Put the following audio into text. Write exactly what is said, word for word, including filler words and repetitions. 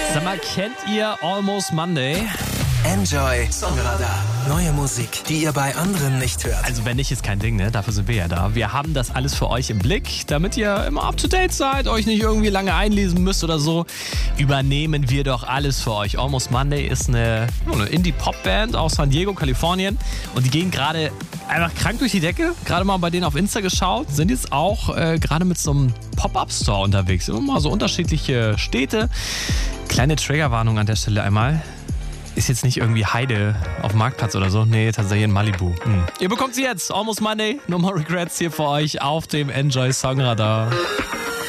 Sag mal, kennt ihr Almost Monday? Enjoy Songradar. Neue Musik, die ihr bei anderen nicht hört. Also wenn nicht, ist kein Ding, ne? Dafür sind wir ja da. Wir haben das alles für euch im Blick, damit ihr immer up-to-date seid, euch nicht irgendwie lange einlesen müsst oder so. Übernehmen wir doch alles für euch. Almost Monday ist eine, eine Indie-Pop-Band aus San Diego, Kalifornien. Und die gehen gerade einfach krank durch die Decke. Gerade mal bei denen auf Insta geschaut. Sind jetzt auch äh, gerade mit so einem Pop-Up-Store unterwegs. Immer mal so unterschiedliche Städte. Kleine Triggerwarnung an der Stelle einmal. Ist jetzt nicht irgendwie Heide auf dem Marktplatz oder so. Nee, tatsächlich in Malibu. Hm. Ihr bekommt sie jetzt. Almost Monday. No more regrets hier für euch auf dem Enjoy Songradar.